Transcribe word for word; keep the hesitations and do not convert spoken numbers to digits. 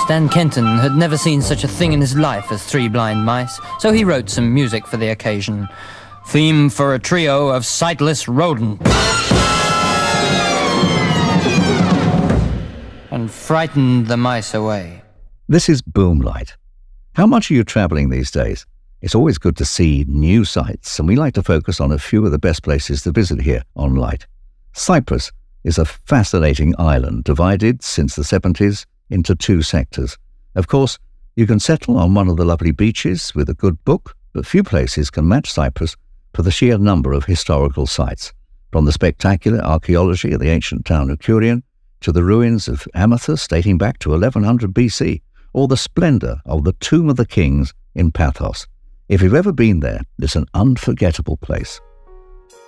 Stan Kenton had never seen such a thing in his life as Three Blind Mice, so he wrote some music for the occasion. Theme for a trio of sightless rodents. And frightened the mice away. This is Boomlight. How much are you travelling these days? It's always good to see new sights, and we like to focus on a few of the best places to visit here on Light. Cyprus is a fascinating island divided since the seventies into two sectors. Of course, you can settle on one of the lovely beaches with a good book, but few places can match Cyprus for the sheer number of historical sites, from the spectacular archaeology of the ancient town of Curion to the ruins of Amathus dating back to eleven hundred B C, or the splendour of the Tomb of the Kings in Pathos. If you've ever been there, it's an unforgettable place.